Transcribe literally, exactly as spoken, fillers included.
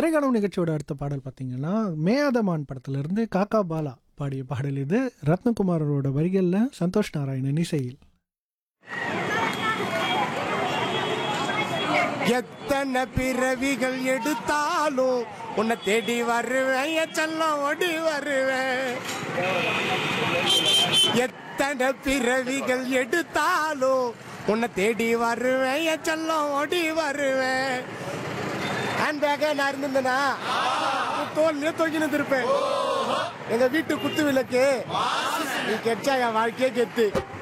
திரைக்காணம் நிகழ்ச்சியோட அடுத்த பாடல் பார்த்தீங்கன்னா மேயாதமான் படத்திலிருந்து காக்கா பாலா பாடிய பாடல் இது. ரத்னகுமாரோட வரிகளில் சந்தோஷ் நாராயணன் இசையில். எத்தனை பிறவிகள் எடுத்தாலும் உன்னை தேடி வருவேன், என் செல்லம் ஓடி வருவேன். எத்தனை பிறவிகள் எடுத்தாலும் உன்னை தேடி வருவேன், என் செல்லம் ஓடி வருவேன். ஹேண்ட் பேக்கே நான் இருந்திருந்தேனா தோல்லையே தூக்கின்னு இருப்பேன். எங்க வீட்டு குத்து விளக்கு நீ கெச்சா என் வாழ்க்கையே கெத்து.